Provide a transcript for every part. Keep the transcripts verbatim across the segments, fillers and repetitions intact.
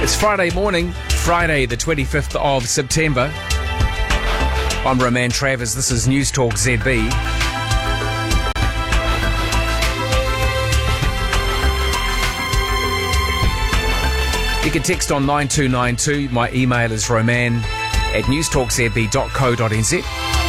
It's Friday morning, Friday the twenty-fifth of September. I'm Roman Travers. This is News Talk Z B. You can text on nine two nine two. My email is roman at newstalkzb dot co dot n z.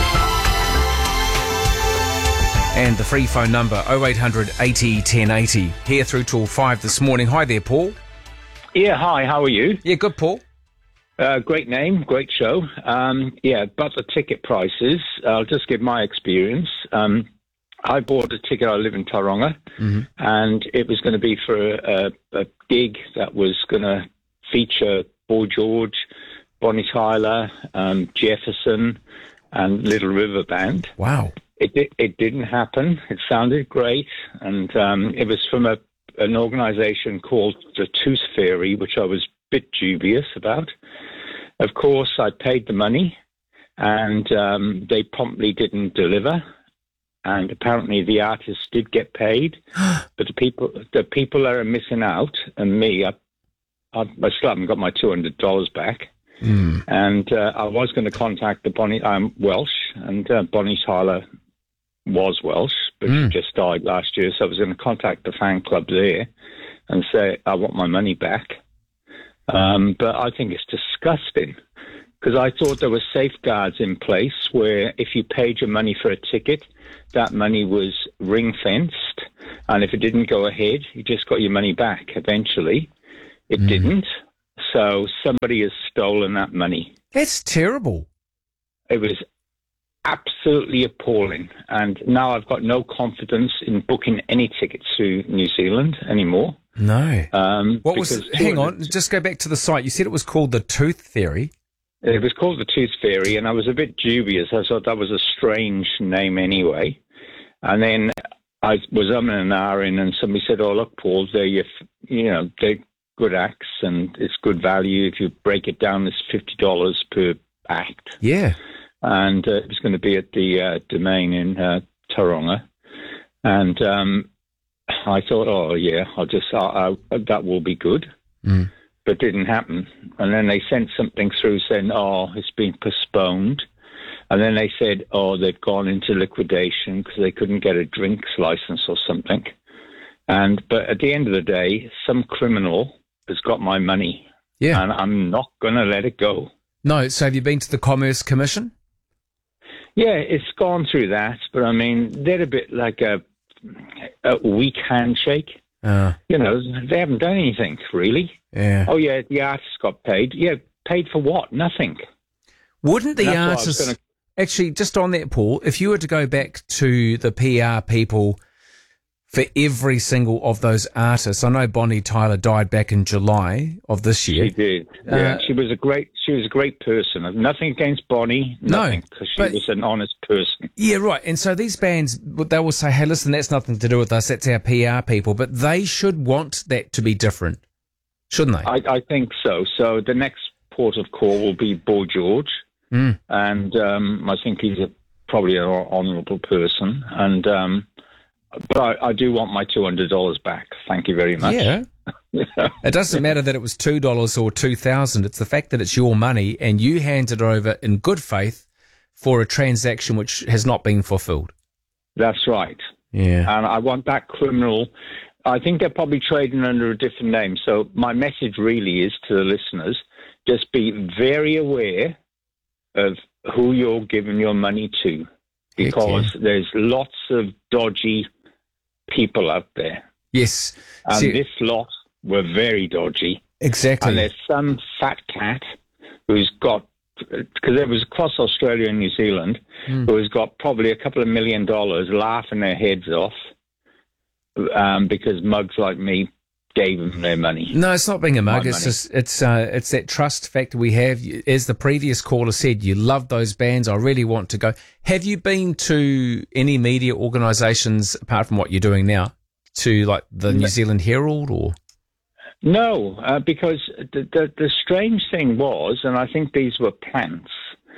And the free phone number oh eight hundred eighty ten eighty. Here through till five this morning. Hi there, Paul. Yeah, hi, how are you? Yeah, good, Paul. Uh, great name, great show. Um, yeah, but the ticket prices, I'll just give my experience. Um, I bought a ticket, I live in Tauranga, mm-hmm. and it was going to be for a, a gig that was going to feature Boy George, Bonnie Tyler, um, Jefferson, and Little River Band. Wow. It, it, it didn't happen. It sounded great, and um, it was from a an organisation called the Tooth Fairy, which I was a bit dubious about. Of course, I paid the money, and um, they promptly didn't deliver. And apparently, the artists did get paid, but the people, the people that are missing out, and me, I, I, I still haven't got my two hundred dollars back. Mm. And uh, I was going to contact the Bonnie. I'm Welsh, and uh, Bonnie Tyler was Welsh, but mm. she just died last year. So I was going to contact the fan club there and say, I want my money back. Um, but I think it's disgusting because I thought there were safeguards in place where if you paid your money for a ticket, that money was ring-fenced. And if it didn't go ahead, you just got your money back eventually. It mm. didn't. So somebody has stolen that money. That's terrible. It was absolutely appalling. And now I've got no confidence in booking any tickets to New Zealand anymore. No. Um, what was? Hang on, just go back to the site. You said it was called the Tooth Fairy. It was called the Tooth Fairy, and I was a bit dubious. I thought that was a strange name anyway. And then I was umming and ahhing, and somebody said, "Oh, look, Paul, they're your, you know, they're good acts, and it's good value. If you break it down, it's fifty dollars per act." Yeah. And uh, it was going to be at the uh, Domain in uh, Tauranga. And um, I thought, oh, yeah, I'll just, I'll, I'll, that will be good. Mm. But it didn't happen. And then they sent something through saying, oh, it's been postponed. And then they said, oh, they've gone into liquidation because they couldn't get a drinks license or something. And But at the end of the day, some criminal has got my money. Yeah. And I'm not going to let it go. No, so have you been to the Commerce Commission? Yeah, it's gone through that, but I mean, they're a bit like a, a weak handshake. Uh, you know, they haven't done anything, really. Yeah. Oh, yeah, the artists got paid. Yeah, paid for what? Nothing. Wouldn't the artists... Gonna... Actually, just on that, Paul, if you were to go back to the P R people for every single of those artists, I know Bonnie Tyler died back in July of this year. She did. Yeah, uh, she was a great. She was a great person. Nothing against Bonnie. Nothing, because she but, was an honest person. Yeah, right. And so these bands, they will say, "Hey, listen, that's nothing to do with us. That's our P R people." But they should want that to be different, shouldn't they? I, I think so. So the next port of call will be Boy George, mm. and um, I think he's a, probably an honourable person, and. Um, But I, I do want my two hundred dollars back. Thank you very much. Yeah. It doesn't matter that it was two dollars or two thousand dollars. It's the fact that it's your money and you handed it over in good faith for a transaction which has not been fulfilled. That's right. Yeah. And I want that criminal. I think they're probably trading under a different name. So my message really is to the listeners, just be very aware of who you're giving your money to, because yeah. there's lots of dodgy people out there. Yes. And See, this lot were very dodgy. Exactly. And there's some fat cat who's got, because it was across Australia and New Zealand, mm. who's got probably a couple of million dollars laughing their heads off um, because mugs like me gave them their money. No, it's not being a mug. It's just, it's uh, it's that trust factor we have. As the previous caller said, you love those bands. I really want to go. Have you been to any media organisations apart from what you're doing now, to like the New Zealand Herald or? No, uh, because the, the the strange thing was, and I think these were plants,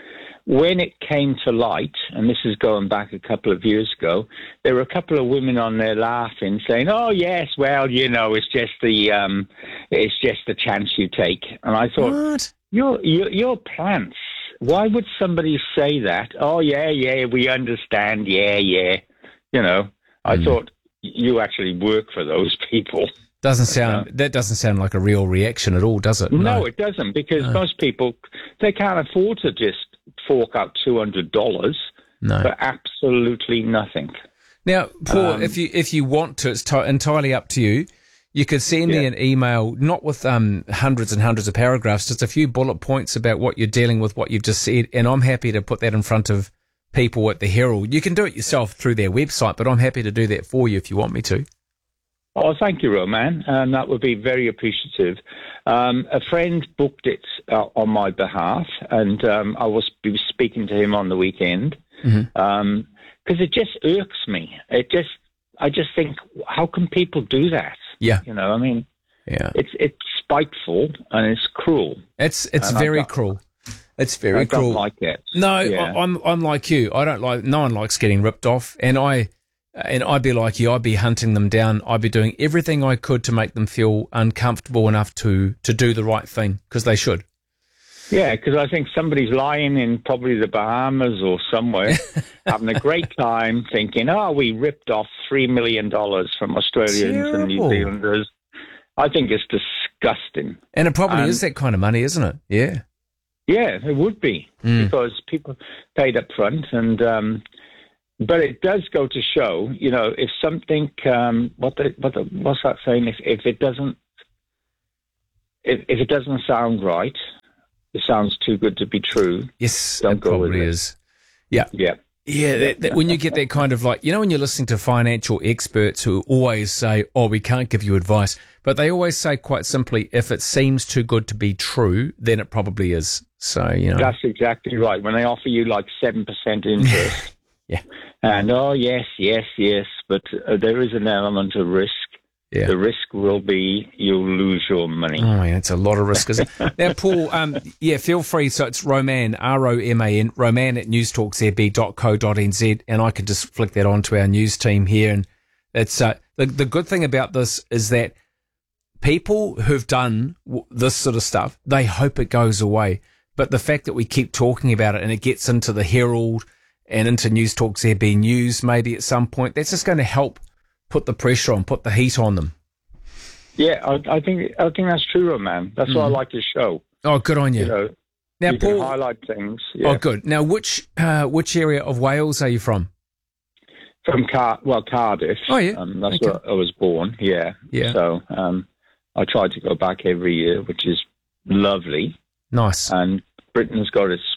when it came to light, and this is going back a couple of years ago, there were a couple of women on there laughing, saying, "Oh yes, well, you know, it's just the um, it's just the chance you take." And I thought, What? "You're you're, you're plants. Why would somebody say that? Oh yeah, yeah, we understand. Yeah, yeah." You know, I Mm. thought you actually work for those people. Doesn't sound that doesn't sound like a real reaction at all, does it? No, it doesn't, because No. most people, they can't afford to just fork out two hundred dollars No. for absolutely nothing. Now, Paul, Um, if you if you want to, it's t- entirely up to you. You could send me Yeah. an email, not with um, hundreds and hundreds of paragraphs, just a few bullet points about what you're dealing with, what you've just said, and I'm happy to put that in front of people at the Herald. You can do it yourself through their website, but I'm happy to do that for you if you want me to. Oh, thank you, Roman. Um, that would be very appreciative. Um, a friend booked it uh, on my behalf, and um, I was be speaking to him on the weekend, because Mm-hmm. um, it just irks me. It just, I just think, how can people do that? Yeah, You know, I mean, yeah. it's it's spiteful and it's cruel. It's it's And I very don't- cruel. It's very I don't cruel. like it. No, Yeah. I, I'm I'm like you. I don't like. No one likes getting ripped off, and I and I'd be like you. I'd be hunting them down. I'd be doing everything I could to make them feel uncomfortable enough to to do the right thing, because they should. Yeah, because I think somebody's lying in probably the Bahamas or somewhere, having a great time, thinking, "Oh, we ripped off three million dollars from Australians and New Terrible. Zealanders." I think it's disgusting. And it probably Um, is that kind of money, isn't it? Yeah. Yeah, it would be Mm. because people paid up front, and um, but it does go to show, you know, if something, um, what the, what the, what's that saying? If if it doesn't, if if it doesn't sound right, it sounds too good to be true. Yes, Don't it go with probably it. is. Yeah. Yeah. Yeah, that, that, when you get that kind of like, you know, when you're listening to financial experts who always say, oh, we can't give you advice, but they always say quite simply, if it seems too good to be true, then it probably is. So, you know. That's exactly right. When they offer you like seven percent interest, Yeah. and oh yes, yes, yes, but uh, there is an element of risk. Yeah. The risk will be you'll lose your money. Oh, yeah, it's a lot of risk, isn't it? Now, Paul, um, yeah, feel free. So it's Roman, R O M A N, Roman at newstalk z b dot co dot n z, and I could just flick that on to our news team here. And it's uh, the the good thing about this is that people who've done w- this sort of stuff, they hope it goes away. But the fact that we keep talking about it and it gets into the Herald and into Newstalk Z B News maybe at some point, that's just going to help put the pressure on, put the heat on them. Yeah, I, I think I think that's true, man. That's why I like your show. Oh, good on you. You know, now, you can Paul. highlight things. Yeah. Oh, good. Now, which uh, which area of Wales are you from? From Car- well Cardiff. Oh, yeah. Um, that's Okay. where I was born. Yeah. Yeah. So um, I try to go back every year, which is lovely. Nice. And Britain's got its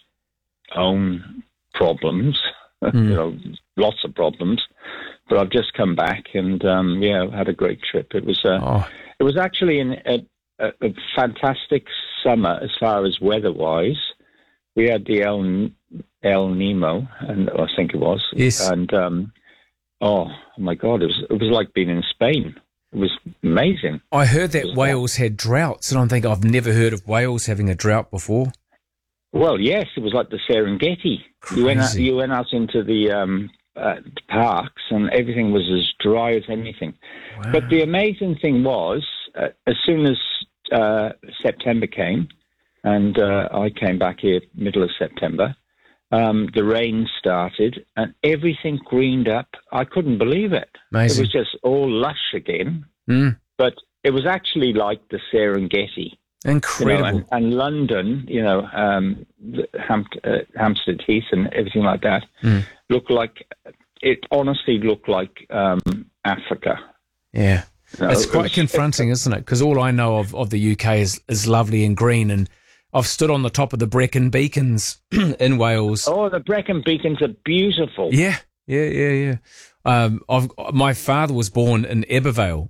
own problems. Mm. You know, lots of problems. But I've just come back, and um, yeah, I've had a great trip. It was uh, Oh, it was actually an, a, a, a fantastic summer as far as weather-wise. We had the El, El Nemo, and I think it was. Yes. And um, oh my God, it was it was like being in Spain. It was amazing. I heard that Wales had droughts, and I'm thinking I've never heard of Wales having a drought before. Well, yes, it was like the Serengeti. You went out, Crazy. you went out into the um, uh, parks, and everything was as dry as anything. Wow. But the amazing thing was, uh, as soon as uh, September came, and uh, I came back here middle of September, um, the rain started, and everything greened up. I couldn't believe it. Amazing. It was just all lush again. Mm, But it was actually like the Serengeti. incredible. You know, and, and London, you know, um, the Ham, uh, Hampstead Heath and everything like that, Mm. looked like, it honestly looked like um, Africa. yeah. You know, It's it quite was- confronting, isn't it? Because all I know of, of the U K is, is lovely and green, and I've stood on the top of the Brecon Beacons in Wales. Oh, the Brecon Beacons are beautiful. Yeah, yeah, yeah, yeah. Um, I've my father was born in Ebervale.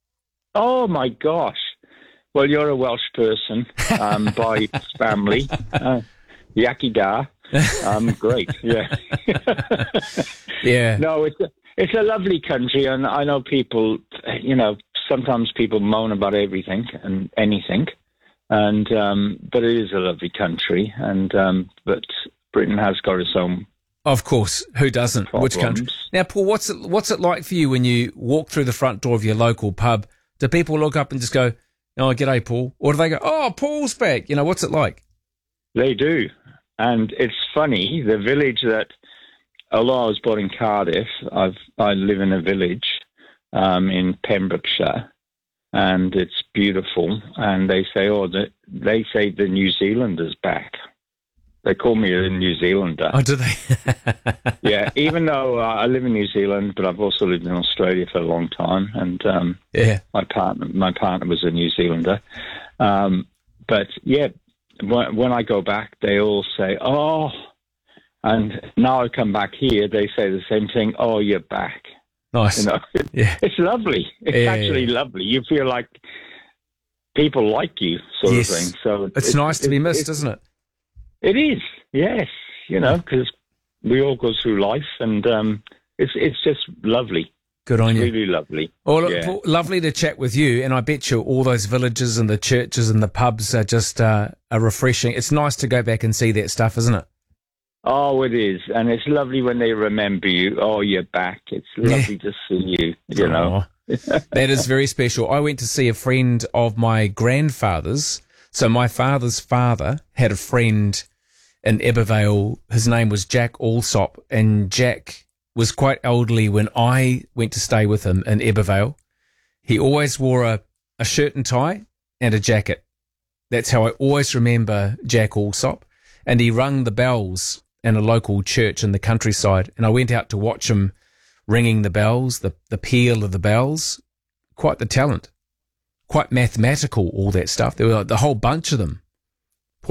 Oh, my gosh. Well, you're a Welsh person um, by family. Uh, Yaki da. Um, great, yeah. Yeah. No, it's a, it's a lovely country, and I know people, you know, sometimes people moan about everything and anything, and um, but it is a lovely country, and um, but Britain has got its own. Of course, who doesn't? Problems. Which country? Now, Paul, what's it, what's it like for you when you walk through the front door of your local pub? Do people look up and just go, "Oh, g'day, Paul," or do they go, "Oh, Paul's back"? You know, what's it like? They do, and it's funny. The village that, although I was born in Cardiff, I've I live in a village um, in Pembrokeshire, and it's beautiful. And they say, "Oh, the, they say the New Zealander's back." They call me a New Zealander. Oh, do they? Yeah, even though uh, I live in New Zealand, but I've also lived in Australia for a long time, and um, yeah, my partner, my partner was a New Zealander. Um, but yeah, when, when I go back, they all say, "Oh," and now I come back here, they say the same thing. "Oh, you're back." Nice. You know, it, yeah, it's lovely. It's yeah, actually yeah. lovely. You feel like people like you, sort yes. of thing. So it's, it's nice to be missed, it's, isn't it? It is, yes. You know, because we all go through life, and um, it's it's just lovely. Good on it's you. Really lovely. Well, look, yeah. Paul, lovely to chat with you, and I bet you all those villages and the churches and the pubs are just uh, are refreshing. It's nice to go back and see that stuff, isn't it? Oh, it is, and it's lovely when they remember you. Oh, you're back. It's lovely yeah. to see you. You know, that is very special. I went to see a friend of my grandfather's. So my father's father had a friend in Ebervale. His name was Jack Allsop, and Jack was quite elderly when I went to stay with him in Ebervale. He always wore a, a shirt and tie and a jacket. That's how I always remember Jack Allsop. And he rung the bells in a local church in the countryside, and I went out to watch him ringing the bells, the, the peal of the bells. Quite the talent. Quite mathematical, all that stuff. There were like the whole bunch of them.